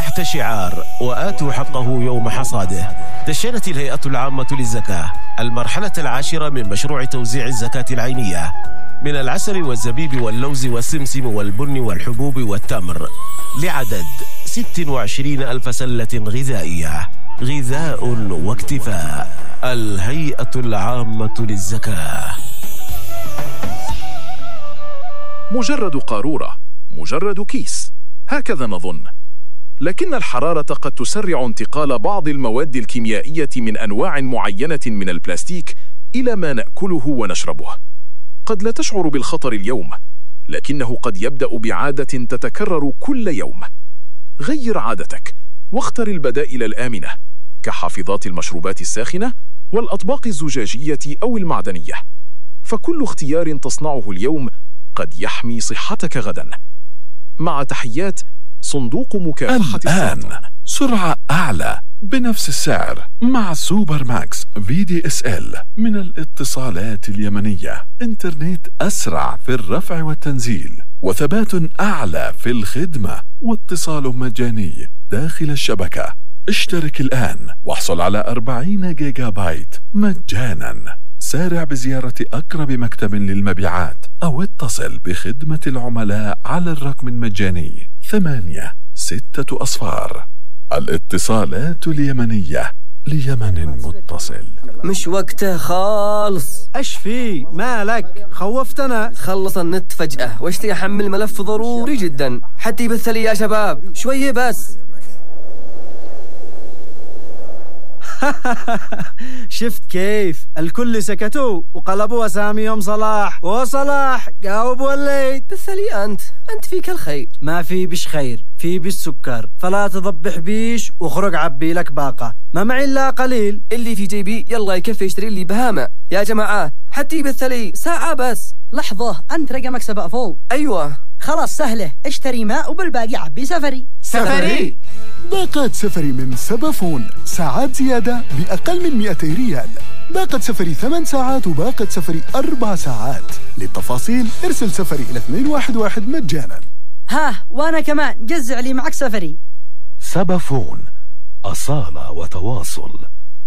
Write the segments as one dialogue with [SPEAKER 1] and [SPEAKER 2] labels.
[SPEAKER 1] تحت شعار وآتوا حقه يوم حصاده، دشنت الهيئة العامة للزكاة المرحلة 10 من مشروع توزيع الزكاة العينية من العسل والزبيب واللوز والسمسم والبن والحبوب والتمر لعدد 26,000 سلة غذائية. غذاء واكتفاء. الهيئة العامة للزكاة.
[SPEAKER 2] مجرد قارورة، مجرد كيس، هكذا نظن. لكن الحرارة قد تسرع انتقال بعض المواد الكيميائية من أنواع معينة من البلاستيك إلى ما نأكله ونشربه. قد لا تشعر بالخطر اليوم، لكنه قد يبدأ بعادة تتكرر كل يوم. غير عادتك واختر البدائل الآمنة كحافظات المشروبات الساخنة والأطباق الزجاجية أو المعدنية، فكل اختيار تصنعه اليوم قد يحمي صحتك غدا. مع تحيات صندوق مكافحة السرطان.
[SPEAKER 3] سرعة أعلى بنفس السعر مع سوبر ماكس VDSL من الاتصالات اليمنية. إنترنت أسرع في الرفع والتنزيل وثبات أعلى في الخدمة واتصال مجاني داخل الشبكة. اشترك الآن واحصل على 40 جيجا بايت مجانا. سارع بزيارة أقرب مكتب للمبيعات أو اتصل بخدمة العملاء على الرقم المجاني 86. الاتصالات اليمنية ليمن متصل.
[SPEAKER 4] مش وقته خالص.
[SPEAKER 5] ايش في مالك؟ خوفتنا.
[SPEAKER 4] خلص النت فجأة واشتري أحمل ملف ضروري جدا حتى يبث لي يا شباب شوية بس.
[SPEAKER 5] شفت كيف الكل سكتوا وقلبوا أساميهم صلاح وصلاح جاوب وليت.
[SPEAKER 4] بث لي أنت فيك الخير.
[SPEAKER 5] ما في بش خير، في بالسكر، فلا تضبح بيش وخرج عبي لك باقة. ما معي إلا قليل.
[SPEAKER 4] اللي في جيبي يلا يكفي يشتري لي بهامة يا جماعة حتى يبث لي ساعة بس.
[SPEAKER 6] لحظة، أنت رقمك 7 فوق.
[SPEAKER 4] أيوة
[SPEAKER 6] خلاص سهلة، اشتري ماء وبالباقي عبي سفري.
[SPEAKER 4] سفري؟
[SPEAKER 7] باقات سفري من سبافون، ساعات زيادة بأقل من 200 ريال. باقة سفري 8 ساعات وباقة سفري 4 ساعات. للتفاصيل ارسل سفري إلى 211 مجانا.
[SPEAKER 6] ها وأنا كمان جزع لي معك سفري.
[SPEAKER 1] سبافون، أصالة وتواصل.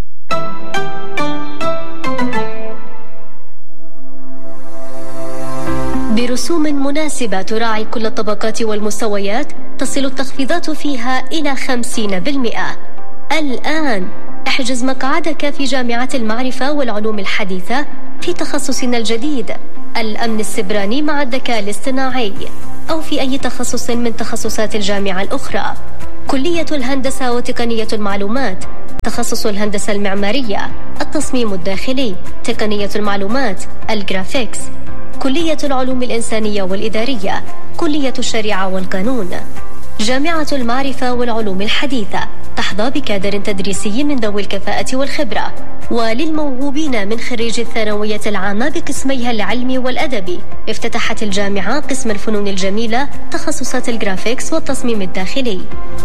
[SPEAKER 8] برسوم مناسبة تراعي كل الطبقات والمستويات، تصل التخفيضات فيها إلى 50%. الآن احجز مقعدك في جامعة المعرفة والعلوم الحديثة في تخصصنا الجديد الأمن السبراني مع الذكاء الاصطناعي، أو في أي تخصص من تخصصات الجامعة الأخرى. كلية الهندسة وتقنية المعلومات، تخصص الهندسة المعمارية، التصميم الداخلي، تقنية المعلومات، الجرافيكس، كلية العلوم الإنسانية والإدارية، كلية الشريعة والقانون. جامعة المعرفة والعلوم الحديثة تحظى بكادر تدريسي من ذوي الكفاءة والخبرة. وللموهوبين من خريج الثانوية العامة بقسميها العلمي والأدبي، افتتحت الجامعة قسم الفنون الجميلة، تخصصات الجرافيكس والتصميم الداخلي.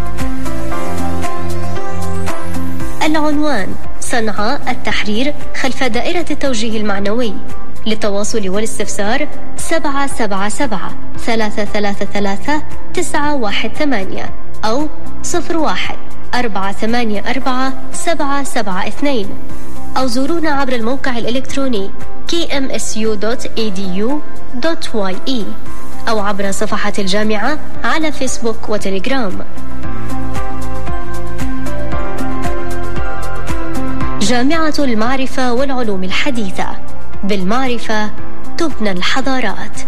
[SPEAKER 8] العنوان: صنعاء التحرير خلف دائرة التوجيه المعنوي. للتواصل والاستفسار 777-333-918 أو 01-484-772 أو زورونا عبر الموقع الإلكتروني kmsu.edu.ye أو عبر صفحة الجامعة على فيسبوك وتليجرام. جامعة المعرفة والعلوم الحديثة، بالمعرفة تبنى الحضارات.